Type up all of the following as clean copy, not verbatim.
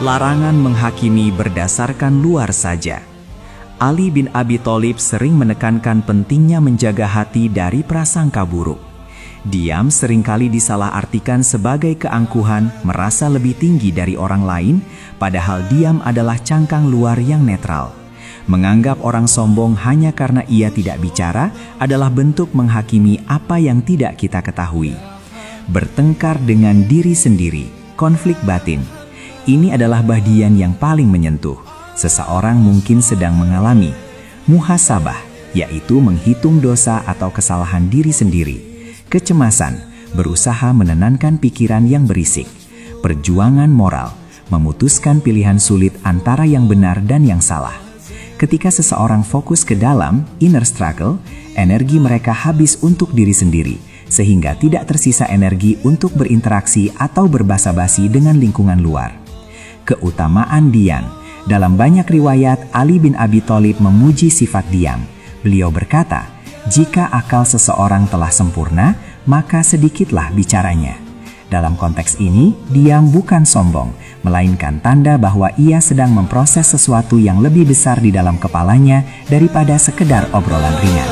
Larangan menghakimi berdasarkan luar saja. Ali bin Abi Thalib sering menekankan pentingnya menjaga hati dari prasangka buruk. Diam seringkali disalahartikan sebagai keangkuhan, merasa lebih tinggi dari orang lain, padahal diam adalah cangkang luar yang netral. Menganggap orang sombong hanya karena ia tidak bicara adalah bentuk menghakimi apa yang tidak kita ketahui. Bertengkar dengan diri sendiri, konflik batin. Ini adalah bagian yang paling menyentuh. Seseorang mungkin sedang mengalami muhasabah, yaitu menghitung dosa atau kesalahan diri sendiri. Kecemasan, berusaha menenangkan pikiran yang berisik. Perjuangan moral, memutuskan pilihan sulit antara yang benar dan yang salah. Ketika seseorang fokus ke dalam, inner struggle, energi mereka habis untuk diri sendiri, sehingga tidak tersisa energi untuk berinteraksi atau berbasa-basi dengan lingkungan luar. Keutamaan diam. Dalam banyak riwayat, Ali bin Abi Thalib memuji sifat diam. Beliau berkata, jika akal seseorang telah sempurna, maka sedikitlah bicaranya. Dalam konteks ini, diam bukan sombong, melainkan tanda bahwa ia sedang memproses sesuatu yang lebih besar di dalam kepalanya daripada sekedar obrolan ringan.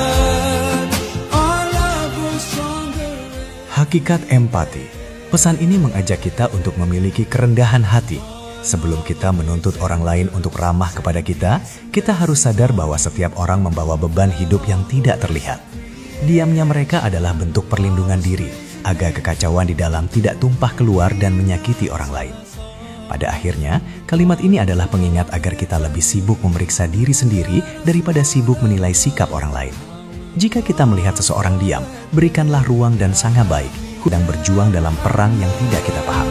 Hakikat empati. Pesan ini mengajak kita untuk memiliki kerendahan hati. Sebelum kita menuntut orang lain untuk ramah kepada kita, kita harus sadar bahwa setiap orang membawa beban hidup yang tidak terlihat. Diamnya mereka adalah bentuk perlindungan diri, agar kekacauan di dalam tidak tumpah keluar dan menyakiti orang lain. Pada akhirnya, kalimat ini adalah pengingat agar kita lebih sibuk memeriksa diri sendiri daripada sibuk menilai sikap orang lain. Jika kita melihat seseorang diam, berikanlah ruang dan sangat baik, sedang berjuang dalam perang yang tidak kita pahami.